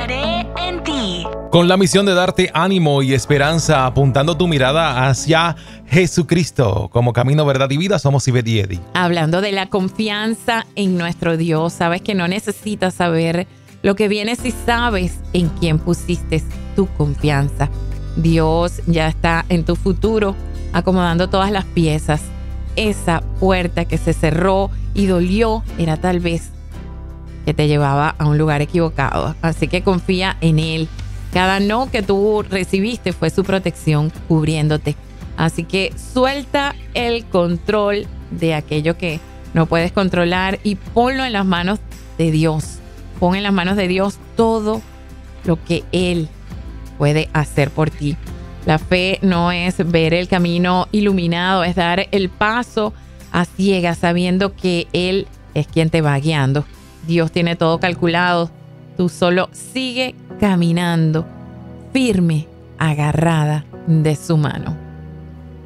Confiaré en ti. Con la misión de darte ánimo y esperanza, apuntando tu mirada hacia Jesucristo como camino, verdad y vida, somos Ivette y Eddie. Hablando de la confianza en nuestro Dios, sabes que no necesitas saber lo que viene si sabes en quién pusiste tu confianza. Dios ya está en tu futuro, acomodando todas las piezas. Esa puerta que se cerró y dolió era tal vez que te llevaba a un lugar equivocado. Así que confía en Él. Cada no que tú recibiste fue su protección cubriéndote. Así que suelta el control de aquello que no puedes controlar y ponlo en las manos de Dios. Pon en las manos de Dios todo lo que Él puede hacer por ti. La fe no es ver el camino iluminado, es dar el paso a ciegas sabiendo que Él es quien te va guiando. Dios tiene todo calculado. Tú solo sigue caminando firme, agarrada de su mano.